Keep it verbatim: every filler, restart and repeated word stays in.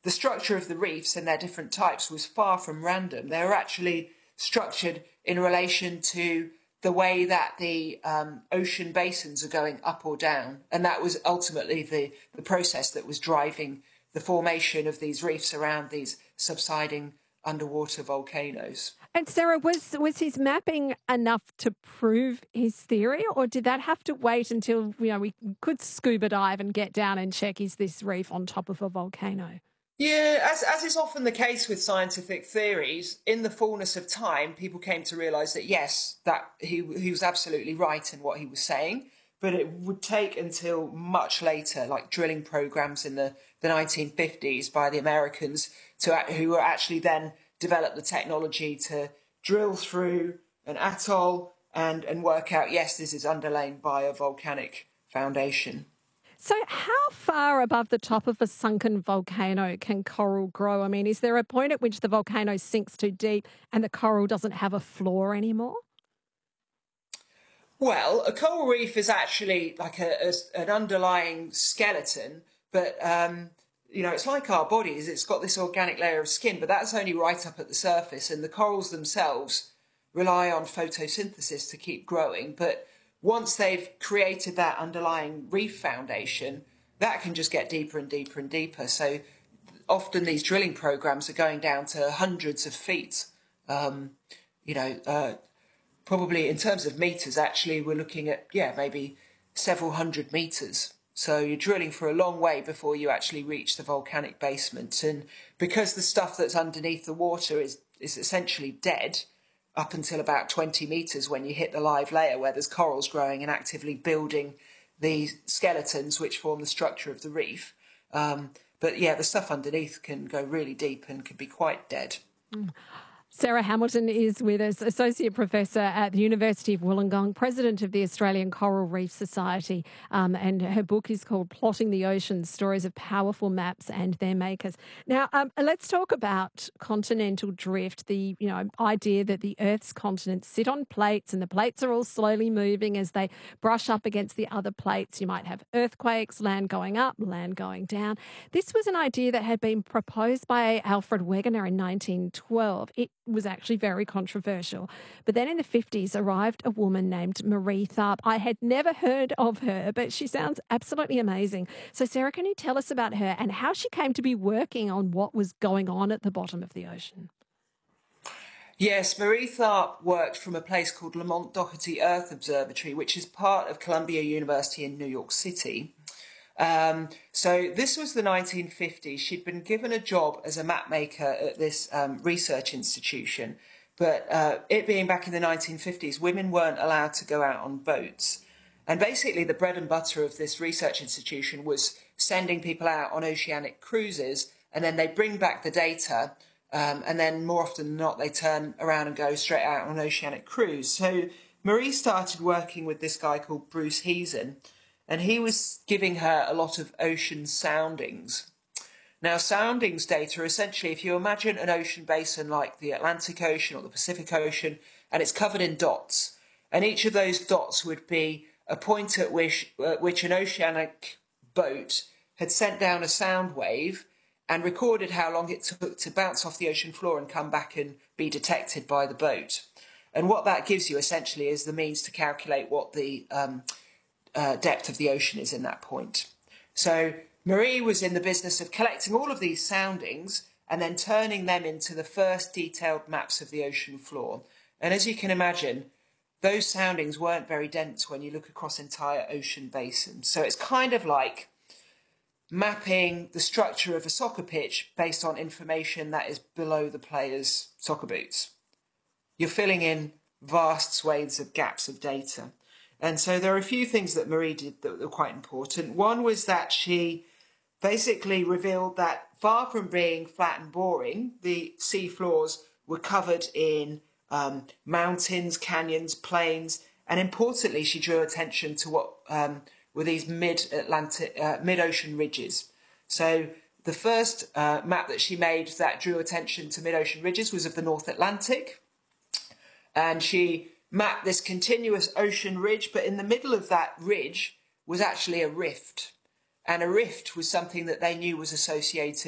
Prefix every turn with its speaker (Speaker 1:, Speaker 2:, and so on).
Speaker 1: the structure of the reefs and their different types was far from random. They were actually structured in relation to the way that the um, ocean basins are going up or down. And that was ultimately the, the process that was driving the formation of these reefs around these subsiding underwater volcanoes.
Speaker 2: And Sarah, was was his mapping enough to prove his theory, or did that have to wait until, you know, we could scuba dive and get down and check, is this reef on top of a volcano?
Speaker 1: Yeah, as, as is often the case with scientific theories, in the fullness of time, people came to realise that, yes, that he, he was absolutely right in what he was saying, but it would take until much later, like drilling programmes in the, the nineteen fifties by the Americans, to who were actually then developed the technology to drill through an atoll and, and work out, yes, this is underlain by a volcanic foundation.
Speaker 2: So how far above the top of a sunken volcano can coral grow? I mean, is there a point at which the volcano sinks too deep and the coral doesn't have a floor anymore?
Speaker 1: Well, a coral reef is actually like a, a, an underlying skeleton, but, um, you know, it's like our bodies. It's got this organic layer of skin, but that's only right up at the surface, and the corals themselves rely on photosynthesis to keep growing, but once they've created that underlying reef foundation, that can just get deeper and deeper and deeper. So often these drilling programs are going down to hundreds of feet. Um, you know, uh, probably in terms of meters, actually, we're looking at, yeah, maybe several hundred meters. So you're drilling for a long way before you actually reach the volcanic basement. And because the stuff that's underneath the water is, is essentially dead, up until about twenty metres when you hit the live layer where there's corals growing and actively building the skeletons which form the structure of the reef. Um, but yeah, the stuff underneath can go really deep and can be quite dead.
Speaker 2: Mm. Sarah Hamilton is with us, Associate Professor at the University of Wollongong, President of the Australian Coral Reef Society, um, and her book is called Plotting the Oceans, Stories of Powerful Maps and Their Makers. Now, um, let's talk about continental drift, the you know idea that the Earth's continents sit on plates and the plates are all slowly moving as they brush up against the other plates. You might have earthquakes, land going up, land going down. This was an idea that had been proposed by Alfred Wegener in nineteen twelve. It was actually very controversial. But then in the fifties arrived a woman named Marie Tharp. I had never heard of her, but she sounds absolutely amazing. So Sarah, can you tell us about her and how she came to be working on what was going on at the bottom of the ocean?
Speaker 1: Yes, Marie Tharp worked from a place called Lamont Doherty Earth Observatory, which is part of Columbia University in New York City. Um, so this was the nineteen fifties. She'd been given a job as a map maker at this um, research institution, but uh, it being back in the nineteen fifties, women weren't allowed to go out on boats. And basically the bread and butter of this research institution was sending people out on oceanic cruises, and then they bring back the data, um, and then more often than not, they turn around and go straight out on an oceanic cruise. So Marie started working with this guy called Bruce Heason, and he was giving her a lot of ocean soundings. Now, soundings data, essentially, if you imagine an ocean basin like the Atlantic Ocean or the Pacific Ocean, and it's covered in dots, and each of those dots would be a point at which, uh, which an oceanic boat had sent down a sound wave and recorded how long it took to bounce off the ocean floor and come back and be detected by the boat. And what that gives you, essentially, is the means to calculate what the Um, Uh, depth of the ocean is in that point. So Marie was in the business of collecting all of these soundings and then turning them into the first detailed maps of the ocean floor. And as you can imagine, those soundings weren't very dense when you look across entire ocean basins. So it's kind of like mapping the structure of a soccer pitch based on information that is below the player's soccer boots. You're filling in vast swathes of gaps of data. And so there are a few things that Marie did that were quite important. One was that she basically revealed that far from being flat and boring, the sea floors were covered in um, mountains, canyons, plains, and importantly, she drew attention to what um, were these mid-Atlantic, uh, mid-ocean ridges. So the first uh, map that she made that drew attention to mid-ocean ridges was of the North Atlantic, and she mapped this continuous ocean ridge, but in the middle of that ridge was actually a rift. And a rift was something that they knew was associated